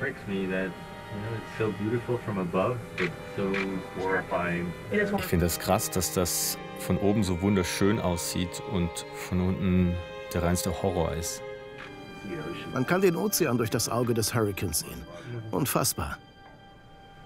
Ich finde das krass, dass das von oben so wunderschön aussieht und von unten der reinste Horror ist. Man kann den Ozean durch das Auge des Hurrikans sehen. Unfassbar.